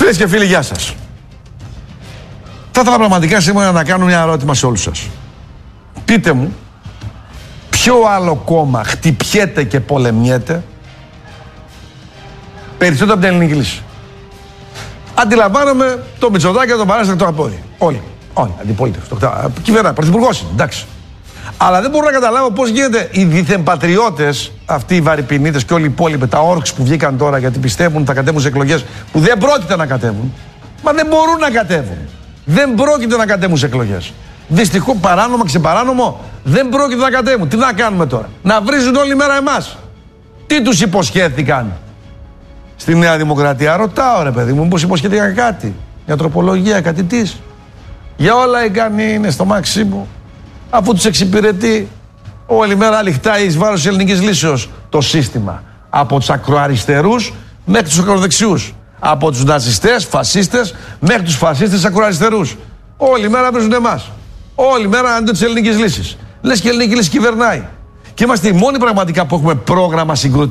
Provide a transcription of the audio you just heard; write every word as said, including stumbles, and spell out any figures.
Φίλες και φίλοι, γεια σας. Θα ήθελα πραγματικά σήμερα να κάνω μια ερώτημα σε όλους σας. Πείτε μου, ποιο άλλο κόμμα χτυπιέται και πολεμιέται περισσότερο από την ελληνική λύση? Αντιλαμβάνομαι το Μητσοτάκη και τον Παράσταση το απόρρι. Όλοι. Όλοι. Αντιπολίτευση. Κυβερνά. Πρωθυπουργός είναι. Εντάξει. Αλλά δεν μπορώ να καταλάβω πώς γίνεται οι δίθεν πατριώτες, αυτοί οι βαρυπινίτες και όλοι οι υπόλοιποι, τα όρξ που βγήκαν τώρα γιατί πιστεύουν ότι θα κατέβουν σε εκλογές που δεν πρόκειται να κατέβουν. Μα δεν μπορούν να κατέβουν. Δεν πρόκειται να κατέβουν σε εκλογές. Δυστυχώς, παράνομο, ξεπαράνομο, δεν πρόκειται να κατέβουν. Τι να κάνουμε τώρα? Να βρίζουν όλη μέρα εμάς? Τι τους υποσχέθηκαν στη Νέα Δημοκρατία? Ρωτάω, ρε παιδί μου, μήπως υποσχέθηκαν κάτι? Για τροπολογία, κάτι της? Για όλα ικανοί είναι στο Μαξίμου, αφού τους εξυπηρετεί όλη μέρα αληχτά εις βάρος της ελληνικής λύσεως το σύστημα. Από τους ακροαριστερούς μέχρι τους ακροδεξιούς. Από τους ναζιστές, φασίστες μέχρι τους φασίστες ακροαριστερούς. Όλη μέρα βρίζουν εμάς. Όλη μέρα αντί της ελληνικής λύσης. Λες και η ελληνική λύση κυβερνάει. Και είμαστε οι μόνοι πραγματικά που έχουμε πρόγραμμα συγκροτικό.